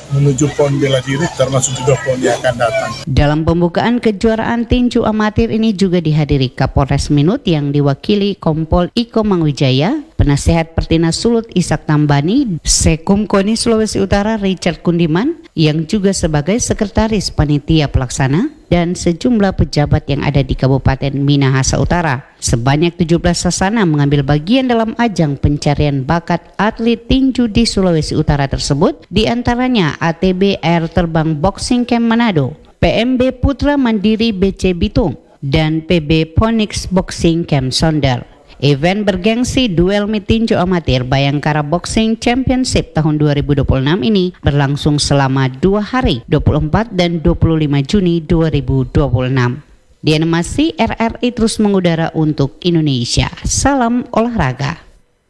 menuju PON bela diri termasuk juga PON yang akan datang. Dalam pembukaan kejuaraan tinju amatir ini juga dihadiri Kapolres Minut yang diwakili Kompol Iko Mangwijaya, Penasehat Pertinas Sulut Ishak Tambani, Sekum KONI Sulawesi Utara Richard Kundiman yang juga sebagai sekretaris panitia pelaksana, dan sejumlah pejabat yang ada di Kabupaten Minahasa Utara. Sebanyak 17 sasana mengambil bagian dalam ajang pencarian bakat atlet tinju di Sulawesi Utara tersebut, di antaranya ATB Air Terbang Boxing Camp Manado, PMB Putra Mandiri BC Bitung, dan PB Ponix Boxing Camp Sonder. Event bergengsi duel tinju amatir Bayangkara Boxing Championship tahun 2026 ini berlangsung selama 2 hari, 24 dan 25 Juni 2026. Di animasi RRI terus mengudara untuk Indonesia. Salam olahraga.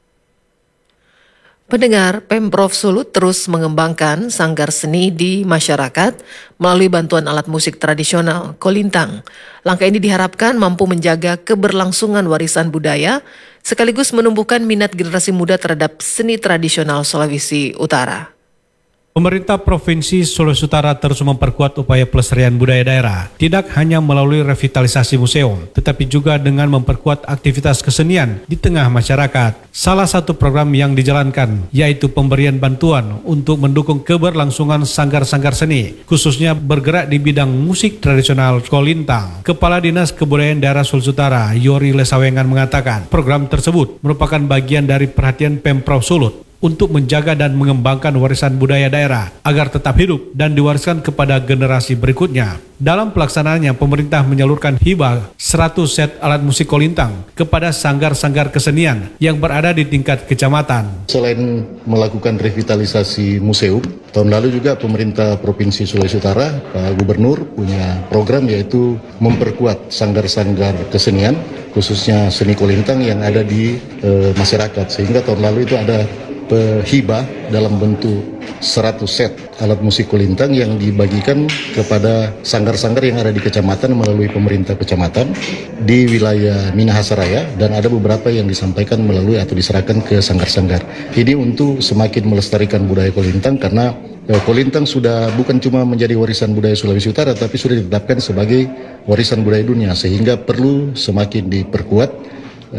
Pendengar, Pemprov Sulut terus mengembangkan sanggar seni di masyarakat melalui bantuan alat musik tradisional kolintang. Langkah ini diharapkan mampu menjaga keberlangsungan warisan budaya sekaligus menumbuhkan minat generasi muda terhadap seni tradisional Sulawesi Utara. Pemerintah Provinsi Sulawesi Utara terus memperkuat upaya pelestarian budaya daerah, tidak hanya melalui revitalisasi museum, tetapi juga dengan memperkuat aktivitas kesenian di tengah masyarakat. Salah satu program yang dijalankan yaitu pemberian bantuan untuk mendukung keberlangsungan sanggar-sanggar seni, khususnya bergerak di bidang musik tradisional kolintang. Kepala Dinas Kebudayaan Daerah Sulawesi Utara, Yori Lesawengan mengatakan, program tersebut merupakan bagian dari perhatian Pemprov Sulut untuk menjaga dan mengembangkan warisan budaya daerah agar tetap hidup dan diwariskan kepada generasi berikutnya. Dalam pelaksanaannya, pemerintah menyalurkan hibah 100 set alat musik kolintang kepada sanggar-sanggar kesenian yang berada di tingkat kecamatan. Selain melakukan revitalisasi museum, tahun lalu juga pemerintah Provinsi Sulawesi Utara, Pak Gubernur punya program yaitu memperkuat sanggar-sanggar kesenian, khususnya seni kolintang yang ada di masyarakat. Sehingga tahun lalu itu ada hibah dalam bentuk 100 set alat musik kolintang yang dibagikan kepada sanggar-sanggar yang ada di kecamatan melalui pemerintah kecamatan di wilayah Minahasa Raya, dan ada beberapa yang disampaikan melalui atau diserahkan ke sanggar-sanggar. Ini untuk semakin melestarikan budaya kolintang, karena kolintang sudah bukan cuma menjadi warisan budaya Sulawesi Utara, tapi sudah ditetapkan sebagai warisan budaya dunia, sehingga perlu semakin diperkuat,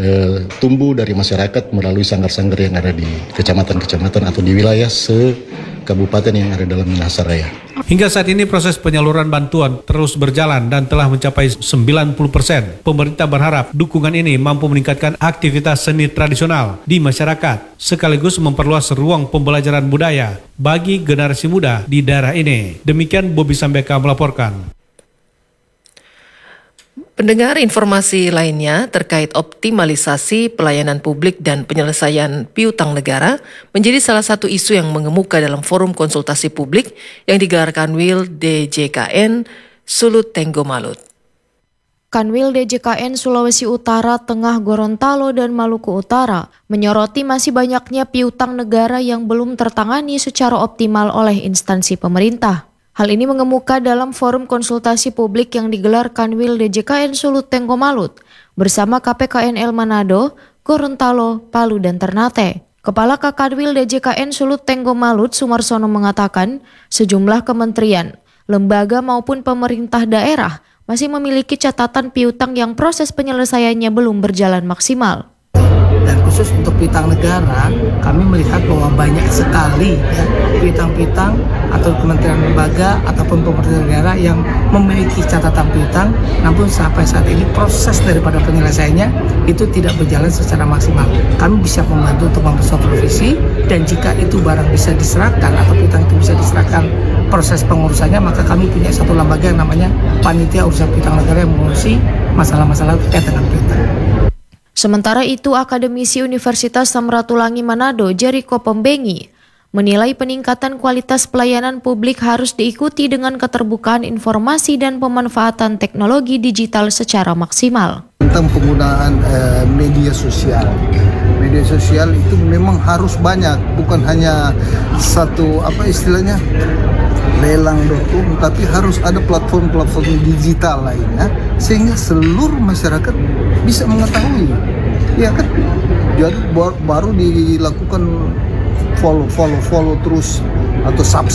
tumbuh dari masyarakat melalui sanggar-sanggar yang ada di kecamatan-kecamatan atau di wilayah kabupaten yang ada dalam Minahasa Raya. Hingga saat ini proses penyaluran bantuan terus berjalan dan telah mencapai 90%. Pemerintah berharap dukungan ini mampu meningkatkan aktivitas seni tradisional di masyarakat, sekaligus memperluas ruang pembelajaran budaya bagi generasi muda di daerah ini. Demikian Bobi Sambeka melaporkan. Pendengar, informasi lainnya terkait optimalisasi pelayanan publik dan penyelesaian piutang negara menjadi salah satu isu yang mengemuka dalam forum konsultasi publik yang digelar Kanwil DJKN Sulut Tenggo Malut. Kanwil DJKN Sulawesi Utara, Tengah, Gorontalo, dan Maluku Utara menyoroti masih banyaknya piutang negara yang belum tertangani secara optimal oleh instansi pemerintah. Hal ini mengemuka dalam forum konsultasi publik yang digelar Kanwil DJKN Sulut Tenggo Malut bersama KPKNL Manado, Gorontalo, Palu, dan Ternate. Kepala Kakanwil DJKN Sulut Tenggo Malut, Sumarsono, mengatakan sejumlah kementerian, lembaga maupun pemerintah daerah masih memiliki catatan piutang yang proses penyelesaiannya belum berjalan maksimal. Dan khusus untuk piutang negara, kami melihat bahwa banyak sekali piutang-piutang atau kementerian lembaga ataupun pemerintah negara yang memiliki catatan piutang, namun sampai saat ini proses daripada penyelesaiannya itu tidak berjalan secara maksimal. Kami bisa membantu untuk mempersuatu revisi, dan jika itu barang bisa diserahkan atau piutang itu bisa diserahkan proses pengurusannya, maka kami punya satu lembaga yang namanya Panitia Urusan Piutang Negara yang mengurusi masalah-masalah terkait dengan piutang. Sementara itu, akademisi Universitas Samratulangi Manado, Jeriko Pembengi, menilai peningkatan kualitas pelayanan publik harus diikuti dengan keterbukaan informasi dan pemanfaatan teknologi digital secara maksimal. Tentang penggunaan media sosial. Media sosial itu memang harus banyak, bukan hanya satu lelang.com, tapi harus ada platform-platform digital lainnya sehingga seluruh masyarakat bisa mengetahui, ya kan? Jadi baru dilakukan follow terus atau